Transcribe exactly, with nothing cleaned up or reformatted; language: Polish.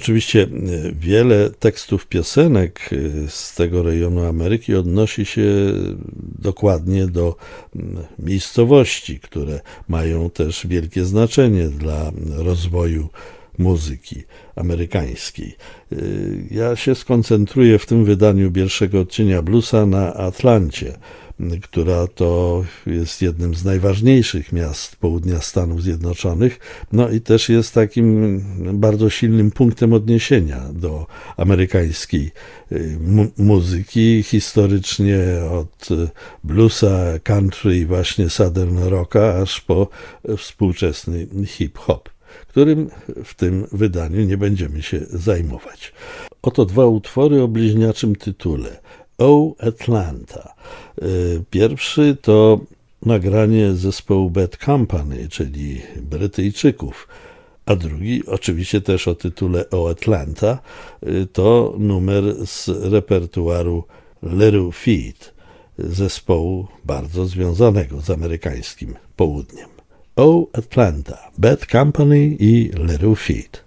Oczywiście wiele tekstów piosenek z tego rejonu Ameryki odnosi się dokładnie do miejscowości, które mają też wielkie znaczenie dla rozwoju muzyki amerykańskiej. Ja się skoncentruję w tym wydaniu pierwszego odcienia bluesa na Atlancie, która to jest jednym z najważniejszych miast południa Stanów Zjednoczonych, no i też jest takim bardzo silnym punktem odniesienia do amerykańskiej mu- muzyki, historycznie od bluesa, country i właśnie southern rocka, aż po współczesny hip-hop, którym w tym wydaniu nie będziemy się zajmować. Oto dwa utwory o bliźniaczym tytule. O Atlanta. Pierwszy to nagranie zespołu Bad Company, czyli Brytyjczyków, a drugi, oczywiście też o tytule O Atlanta, to numer z repertuaru Little Feat, zespołu bardzo związanego z amerykańskim południem. O Atlanta, Bad Company i Little Feat.